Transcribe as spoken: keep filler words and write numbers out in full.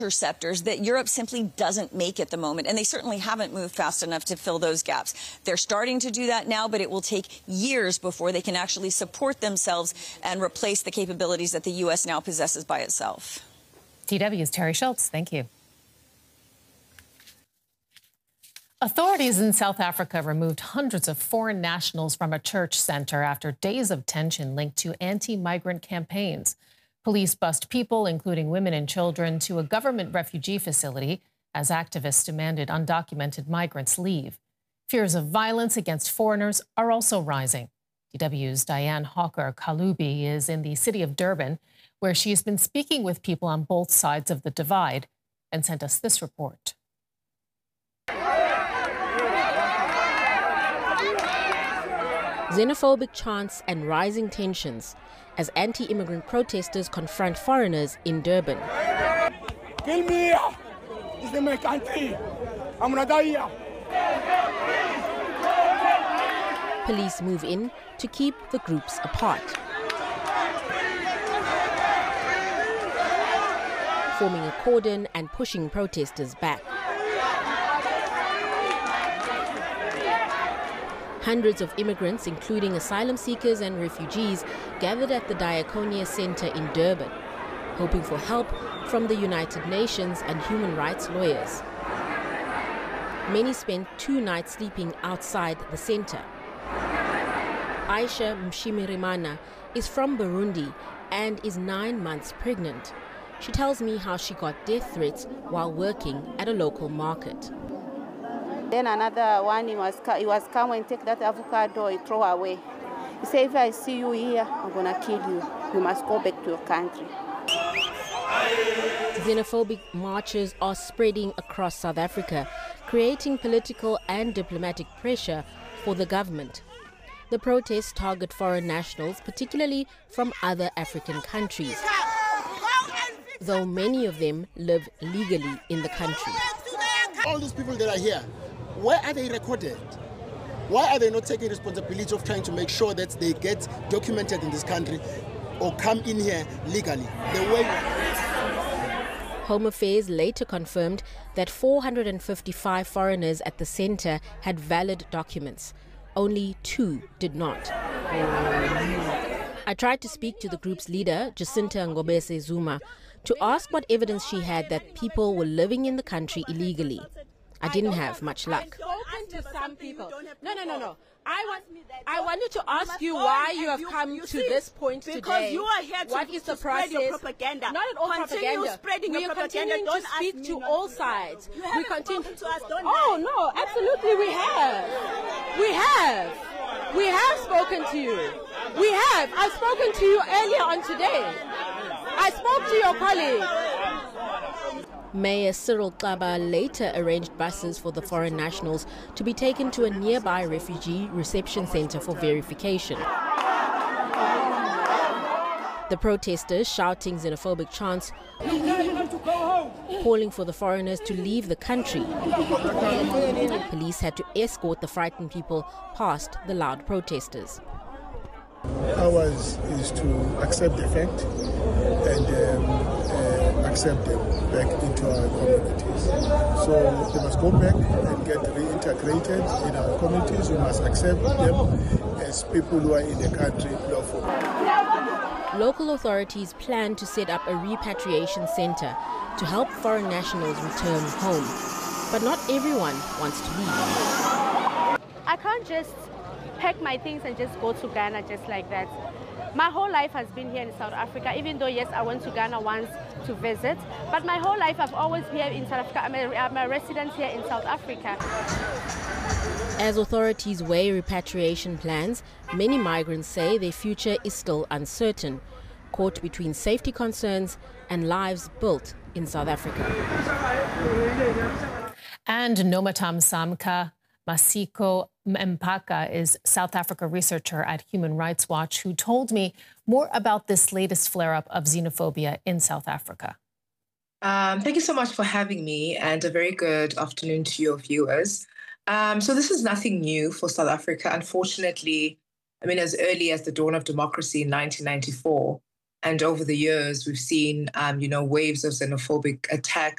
interceptors that Europe simply doesn't make at the moment, and they certainly haven't moved fast enough to fill those gaps. They're starting to do that now, but it will take years before they can actually support themselves and replace the capabilities that the U S now possesses by itself. D W's Terry Schultz, thank you. Authorities in South Africa removed hundreds of foreign nationals from a church center after days of tension linked to anti-migrant campaigns. Police bussed people, including women and children, to a government refugee facility as activists demanded undocumented migrants leave. Fears of violence against foreigners are also rising. D W's Diane Hawker-Kalubi is in the city of Durban, where she has been speaking with people on both sides of the divide and sent us this report. Xenophobic chants and rising tensions as anti-immigrant protesters confront foreigners in Durban. Kill me! This is my country. I'm gonna die here. Police move in to keep the groups apart, forming a cordon and pushing protesters back. Hundreds of immigrants, including asylum seekers and refugees, gathered at the Diakonia Center in Durban, hoping for help from the United Nations and human rights lawyers. Many spent two nights sleeping outside the center. Aisha Mshimirimana is from Burundi and is nine months pregnant. She tells me how she got death threats while working at a local market. Then another one, he was, he was come and take that avocado, he throw away. He said, if I see you here, I'm going to kill you. You must go back to your country. Xenophobic marches are spreading across South Africa, creating political and diplomatic pressure for the government. The protests target foreign nationals, particularly from other African countries, though many of them live legally in the country. All these people that are here, where are they recorded? Why are they not taking responsibility of trying to make sure that they get documented in this country or come in here legally? The way Home Affairs later confirmed that four hundred fifty-five foreigners at the center had valid documents. Only two did not. I tried to speak to the group's leader, Jacinta Ngobese Zuma, to ask what evidence she had that people were living in the country illegally. I didn't have much luck. To some people. No, no, no, no. I want. I wanted to ask you why you have come to this point today. Because you are here to, what is the to spread process? your propaganda. Not at all continue propaganda. Spreading we your are propaganda. continuing Don't to speak ask to me all to sides. You we continue to us. Don't oh lie. no, absolutely we have. We have. We have spoken to you. We have. I've spoken to you earlier on today. I spoke to your colleague. Mayor Cyril Xaba later arranged buses for the foreign nationals to be taken to a nearby refugee reception center for verification. The protesters shouting xenophobic chants, calling for the foreigners to leave the country. Police had to escort the frightened people past the loud protesters. ours is to accept the fact and um, uh, accept them back into our communities. So they must go back and get reintegrated in our communities. We must accept them as people who are in the country lawfully. Local authorities plan to set up a repatriation center to help foreign nationals return home. But not everyone wants to leave. I can't just pack my things and just go to Ghana just like that. My whole life has been here in South Africa, even though, yes, I went to Ghana once to visit. But my whole life I've always been here in South Africa. I'm a, I'm a resident here in South Africa. As authorities weigh repatriation plans, many migrants say their future is still uncertain, caught between safety concerns and lives built in South Africa. And Nomatam Samka Masiko Mpaka is South Africa researcher at Human Rights Watch, who told me more about this latest flare-up of xenophobia in South Africa. Um, thank you so much for having me, and a very good afternoon to your viewers. Um, so this is nothing new for South Africa. Unfortunately, I mean, as early as the dawn of democracy in nineteen ninety-four, and over the years, we've seen, um, you know, waves of xenophobic attacks